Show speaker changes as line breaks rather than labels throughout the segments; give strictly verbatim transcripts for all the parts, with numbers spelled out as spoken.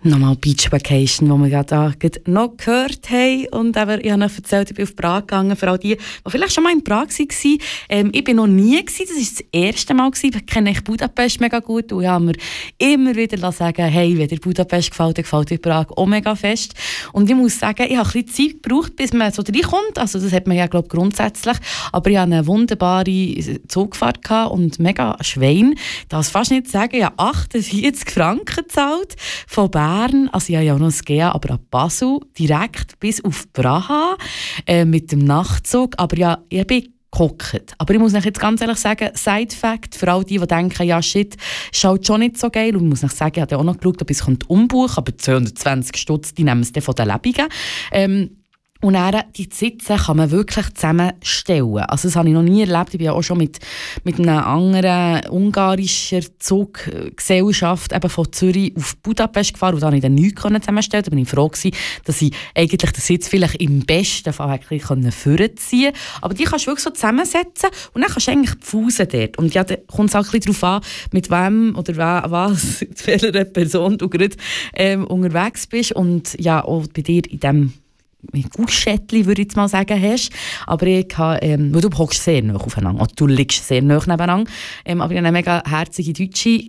Nochmal Beach Vacation, die wir ja da noch gehört haben. Und eben, ich habe noch erzählt, ich bin auf Prag gegangen. Für all die, die vielleicht schon mal in Prag waren. Ähm, ich war noch nie, gewesen, das war das erste Mal. Gewesen. Ich kenne Budapest mega gut. Und ich habe mir immer wieder sagen, hey, wenn dir Budapest gefällt, dann gefällt dir Prag auch mega fest. Und ich muss sagen, ich habe ein bisschen Zeit gebraucht, bis man so reinkommt. Also das hat man ja, glaube ich, grundsätzlich. Aber ich hatte eine wunderbare Zugfahrt gehabt und mega Schwein. Ich darf fast nicht sagen, ich habe achtundvierzig Franken gezahlt von Bern. Also ich habe ja auch noch das G A, aber ab Basel direkt bis auf Praha äh, mit dem Nachtzug. Aber ja, ich bin gehockt. Aber ich muss euch jetzt ganz ehrlich sagen, Side-Fact, für all die, die denken, ja shit, ist halt schon nicht so geil. Und ich muss euch sagen, ich habe auch noch geschaut, ob ich es umbuchen kann, aber zweihundertzwanzig Stutz, die nehmen es dann von den Lebenden. Ähm, Und dann, die Sitze kann man wirklich zusammenstellen. Also das habe ich noch nie erlebt. Ich bin ja auch schon mit, mit einer anderen ungarischen Zuggesellschaft eben von Zürich auf Budapest gefahren und da konnte ich dann nichts zusammenstellen. Da bin ich froh gewesen, dass ich eigentlich den Sitz vielleicht im besten Fall wirklich vorziehen konnte. Aber die kannst du wirklich so zusammensetzen und dann kannst du eigentlich pfusen dort. Und ja, da kommt es auch ein bisschen darauf an, mit wem oder we- was, mit welcher Person du gerade ähm, unterwegs bist. Und ja, auch bei dir in diesem Gauschettli, würde ich jetzt mal sagen, hast. Aber ich habe, ähm, du hockst sehr nah aufeinander, oder du liegst sehr nah nebeneinander. Ähm, aber ich hatte eine mega herzige Deutsche, die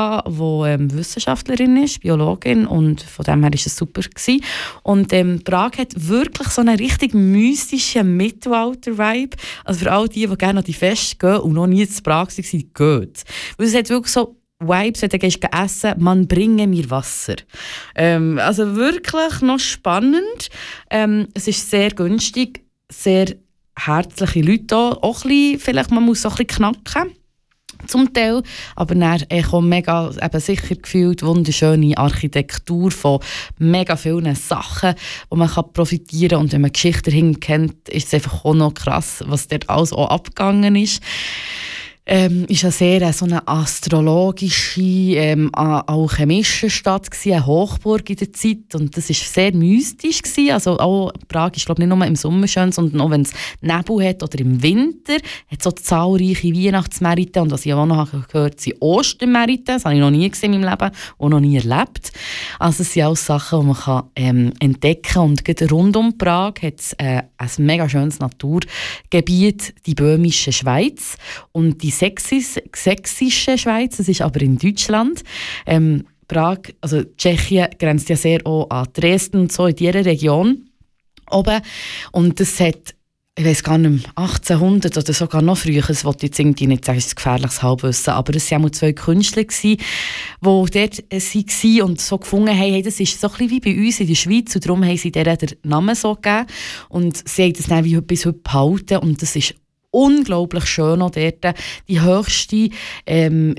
ähm, Wissenschaftlerin ist, Biologin, und von dem her war es super gewesen. Und ähm, Prag hat wirklich so einen richtig mystischen Mittelalter-Vibe. Also für all die, die gerne an die Feste gehen und noch nie zu Prag waren, geht. Weil es hat wirklich so Vibes, wenn du gehst essen, man bringe mir Wasser. Ähm, also wirklich noch spannend. Ähm, es ist sehr günstig, sehr herzliche Leute da. Auch ein bisschen, vielleicht man muss auch ein bisschen knacken. Zum Teil, aber dann ich habe mega eben sicher gefühlt, wunderschöne Architektur von mega vielen Sachen, wo man kann profitieren kann. Und wenn man die Geschichte dahinter kennt, ist es einfach auch noch krass, was dort alles auch abgegangen ist. Ähm, ist eine sehr so eine astrologische, ähm, alchemische Stadt gewesen, eine Hochburg in der Zeit, und das ist sehr mystisch gewesen. Also auch Prag ist, glaube ich, nicht nur im Sommer schön, sondern auch wenn es Nebel hat oder im Winter, hat so zahlreiche Weihnachtsmärkte, und was ich auch noch gehört, sind Ostermärkte. Das habe ich noch nie gesehen in meinem Leben und noch nie erlebt. Also es sind auch Sachen, die man kann, ähm, entdecken kann. Und gerade rund um Prag hat es äh, ein mega schönes Naturgebiet, die Böhmische Schweiz, und die Sächsis, sächsische Schweiz, das ist aber in Deutschland. Ähm, Prag, also Tschechien, grenzt ja sehr auch an Dresden und so in dieser Region oben. Und das hat, ich weiß gar nicht mehr, achtzehnhundert oder sogar noch früher, das wollte ich jetzt irgendwie nicht sagen, es ist ein gefährliches Halbwissen, aber es waren auch zwei Künstler, die dort waren und so gefunden haben, hey, das ist so ein bisschen wie bei uns in der Schweiz, und darum haben sie denen den Namen so gegeben. Und sie haben das dann wie bis heute behalten, und das ist unglaublich schön auch dort. Die höchste ähm,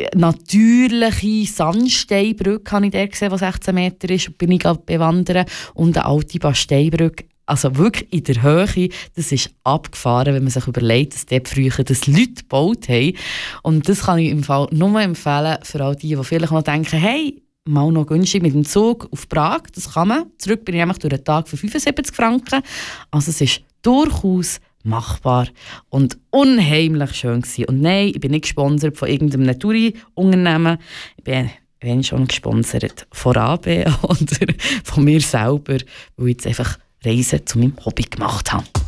natürliche Sandsteinbrücke habe ich dort gesehen, die sechzehn Meter ist, bin ich bewandern, und eine alte Basteibrücke. Also wirklich in der Höhe, das ist abgefahren, wenn man sich überlegt, dass dort früher das Leute gebaut haben. Und das kann ich im Fall nur empfehlen für all die, die vielleicht noch denken, hey, mal noch günstig mit dem Zug auf Prag, das kann man. Zurück bin ich nämlich durch den Tag für fünfundsiebzig Franken. Also es ist durchaus machbar und unheimlich schön gewesen. Und nein, ich bin nicht gesponsert von irgendeinem Touri-Unternehmen. Ich bin wenn schon gesponsert von A B oder von mir selber, weil ich jetzt einfach Reisen zu meinem Hobby gemacht habe.